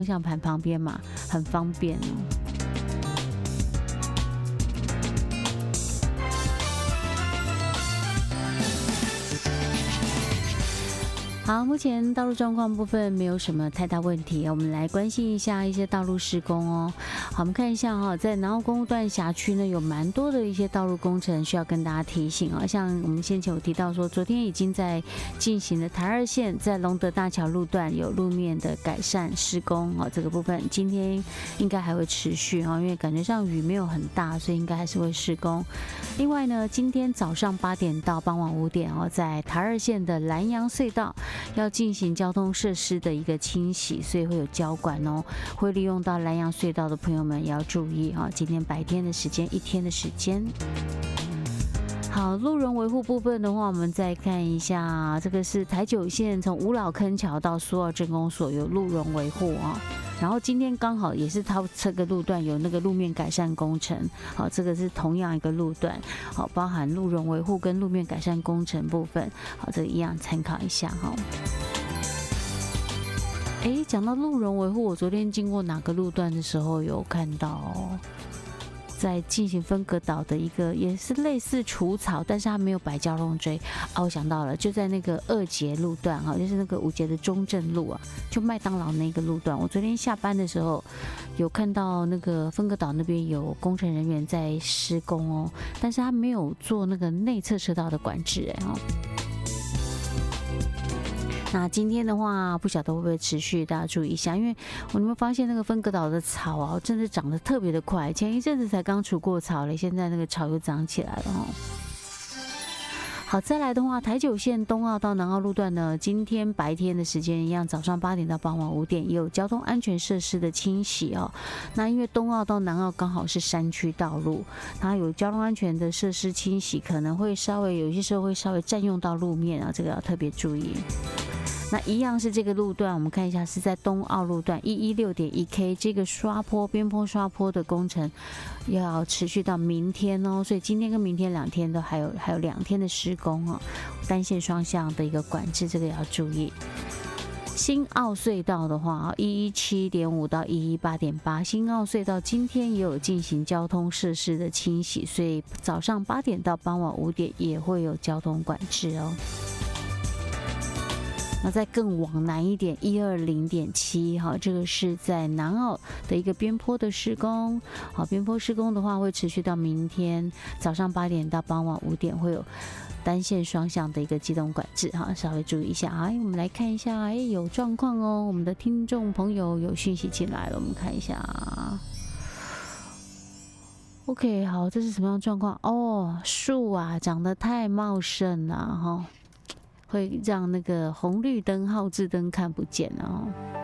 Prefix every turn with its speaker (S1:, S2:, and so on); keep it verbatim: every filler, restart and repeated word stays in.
S1: 向盘旁边嘛，很方便哦。好，目前道路状况部分没有什么太大问题，我们来关心一下一些道路施工哦。好，我们看一下哈、哦，在南澳公路段辖区呢，有蛮多的一些道路工程需要跟大家提醒啊、哦。像我们先前有提到说，昨天已经在进行的台二线在龙德大桥路段有路面的改善施工啊、哦，这个部分今天应该还会持续啊、哦，因为感觉上雨没有很大，所以应该还是会施工。另外呢，今天早上八点到傍晚五点哦，在台二线的南洋隧道要进行交通设施的一个清洗，所以会有交管哦，会利用到南洋隧道的朋友们也要注意哈、哦。今天白天的时间，一天的时间。好，路人维护部分的话，我们再看一下，这个是台九线从五老坑桥到苏澳镇公所有路人维护啊、哦。然后今天刚好也是它这个路段有那个路面改善工程，好，这个是同样一个路段，好，包含路人维护跟路面改善工程部分，好，这个一样参考一下哈。哎，讲到路人维护，我昨天经过哪个路段的时候有看到哦。在进行分隔岛的一个也是类似除草，但是它没有摆交通锥啊。我想到了，就在那个二节路段哈，就是那个五节的中正路啊，就麦当劳那个路段。我昨天下班的时候有看到那个分隔岛那边有工程人员在施工哦，但是他没有做那个内侧车道的管制哎哈。那今天的话，不晓得会不会持续，大家注意一下，因为我有没有发现那个分隔岛的草啊，真的长得特别的快，前一阵子才刚除过草了，现在那个草又长起来了哦。好，再来的话，台九线东澳到南澳路段呢，今天白天的时间一样，早上八点到傍晚五点，也有交通安全设施的清洗哦。那因为东澳到南澳刚好是山区道路，它有交通安全的设施清洗，可能会稍微有些时候会稍微占用到路面啊，这个要特别注意。那一样是这个路段，我们看一下是在东澳路段一一六点一 K 这个刷坡边坡刷坡的工程要持续到明天哦，所以今天跟明天两天都还有还有两天的施工哦，单线双向的一个管制，这个也要注意。新澳隧道的话，一一七点五到一一八点八，新澳隧道今天也有进行交通设施的清洗，所以早上八点到傍晚五点也会有交通管制哦。那再更往南一点，一二零点七，哈，这个是在南澳的一个边坡的施工。好，边坡施工的话会持续到明天早上八点到傍晚五点，会有单线双向的一个机动管制，哈，稍微注意一下。哎，我们来看一下，哎，有状况哦，我们的听众朋友有讯息进来了，我们看一下。OK， 好，这是什么样的状况？哦，树啊长得太茂盛了，哈。会让那个红绿灯、号志灯看不见哦。